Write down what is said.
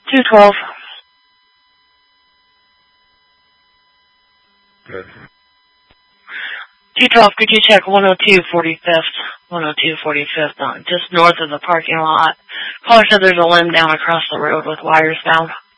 212. Good. 212, could you check 102 45th? 102 45th, just north of the parking lot. Caller said there's a limb down across the road with wires down.